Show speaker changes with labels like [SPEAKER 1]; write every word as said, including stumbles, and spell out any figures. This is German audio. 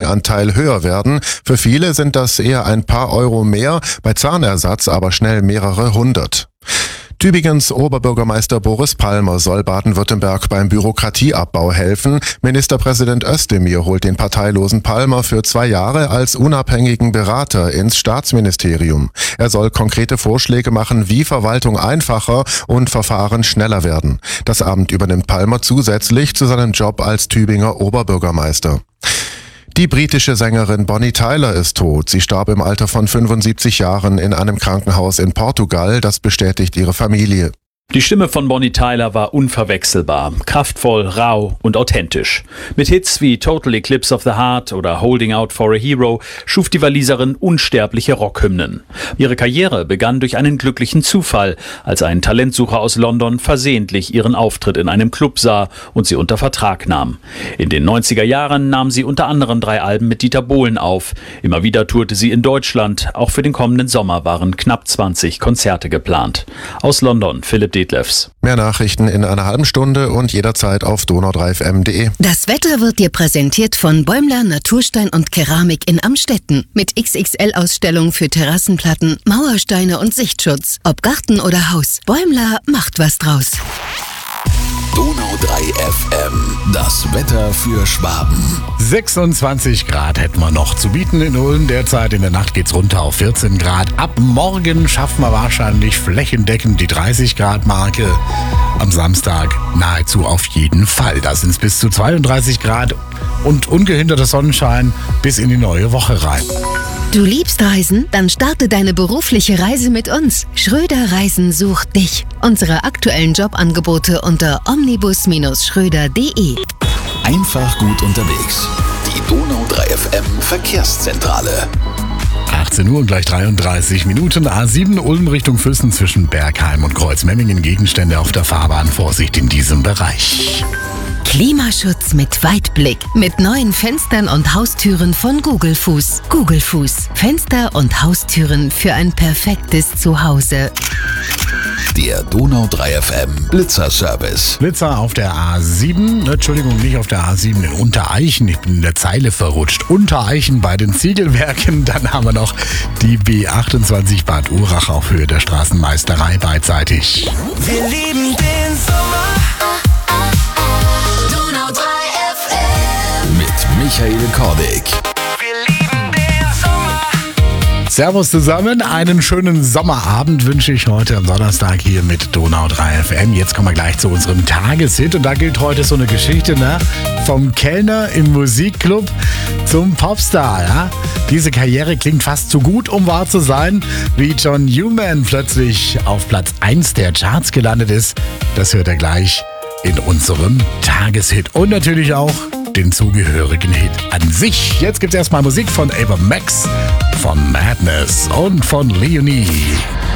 [SPEAKER 1] Eigenanteil höher werden. Für viele sind das eher ein paar Euro mehr, bei Zahnersatz aber schnell mehrere hundert. Tübingens Oberbürgermeister Boris Palmer soll Baden-Württemberg beim Bürokratieabbau helfen. Ministerpräsident Özdemir holt den parteilosen Palmer für zwei Jahre als unabhängigen Berater ins Staatsministerium. Er soll konkrete Vorschläge machen, wie Verwaltung einfacher und Verfahren schneller werden. Das Amt übernimmt Palmer zusätzlich zu seinem Job als Tübinger Oberbürgermeister. Die britische Sängerin Bonnie Tyler ist tot. Sie starb im Alter von fünfundsiebzig Jahren in einem Krankenhaus in Portugal. Das bestätigt ihre Familie.
[SPEAKER 2] Die Stimme von Bonnie Tyler war unverwechselbar, kraftvoll, rau und authentisch. Mit Hits wie Total Eclipse of the Heart oder Holding Out for a Hero schuf die Waliserin unsterbliche Rockhymnen. Ihre Karriere begann durch einen glücklichen Zufall, als ein Talentsucher aus London versehentlich ihren Auftritt in einem Club sah und sie unter Vertrag nahm. In den neunziger Jahren nahm sie unter anderem drei Alben mit Dieter Bohlen auf. Immer wieder tourte sie in Deutschland. Auch für den kommenden Sommer waren knapp zwanzig Konzerte geplant. Aus London, Philipp Detlefs.
[SPEAKER 1] Mehr Nachrichten in einer halben Stunde und jederzeit auf donau drei f m punkt de.
[SPEAKER 3] Das Wetter wird dir präsentiert von Bäumler Naturstein und Keramik in Amstetten. Mit X X L-Ausstellung für Terrassenplatten, Mauersteine und Sichtschutz. Ob Garten oder Haus, Bäumler macht was draus.
[SPEAKER 4] Donau drei F M, das Wetter für Schwaben.
[SPEAKER 5] sechsundzwanzig Grad hätten wir noch zu bieten in Ulm. Derzeit in der Nacht geht's runter auf vierzehn Grad. Ab morgen schaffen wir wahrscheinlich flächendeckend die dreißig Grad Marke. Am Samstag nahezu auf jeden Fall. Da sind es bis zu zweiunddreißig Grad und ungehinderter Sonnenschein bis in die neue Woche rein.
[SPEAKER 3] Du liebst Reisen? Dann starte deine berufliche Reise mit uns. Schröder Reisen sucht dich. Unsere aktuellen Jobangebote unter omnibus schröder punkt de.
[SPEAKER 4] Einfach gut unterwegs. Die Donau drei F M Verkehrszentrale.
[SPEAKER 5] achtzehn Uhr und gleich dreiunddreißig Minuten. A sieben Ulm Richtung Füssen zwischen Bergheim und Kreuzmemmingen. Gegenstände auf der Fahrbahn. Vorsicht in diesem Bereich.
[SPEAKER 3] Klimaschutz mit Weitblick. Mit neuen Fenstern und Haustüren von Gugelfuß. Gugelfuß. Fenster und Haustüren für ein perfektes Zuhause.
[SPEAKER 4] Der Donau drei F M Blitzerservice.
[SPEAKER 5] Blitzer auf der A sieben, Entschuldigung, nicht auf der A sieben, in Untereichen. Ich bin in der Zeile verrutscht. Untereichen bei den Ziegelwerken. Dann haben wir noch die B achtundzwanzig Bad Urach auf Höhe der Straßenmeisterei beidseitig.
[SPEAKER 6] Wir lieben den Sommer.
[SPEAKER 4] Donau drei F M mit Michael Kordig.
[SPEAKER 5] Servus zusammen, einen schönen Sommerabend wünsche ich heute am Donnerstag hier mit Donau drei F M. Jetzt kommen wir gleich zu unserem Tageshit und da gilt heute so eine Geschichte, ne? Vom Kellner im Musikclub zum Popstar, ja? Diese Karriere klingt fast zu gut, um wahr zu sein, wie John Newman plötzlich auf Platz eins der Charts gelandet ist. Das hört er gleich in unserem Tageshit und natürlich auch den zugehörigen Hit an sich. Jetzt gibt's erstmal Musik von Ava Max, von Madness und von Leonie.